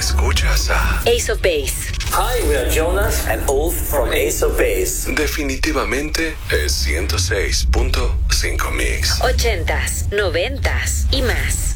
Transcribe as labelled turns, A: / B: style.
A: Escuchas a
B: Ace of Base.
C: Hi, we are Jonas and Ulf from Ace of Base.
A: definitivamente el 106.5 Mix.
B: 80s, 90s y más.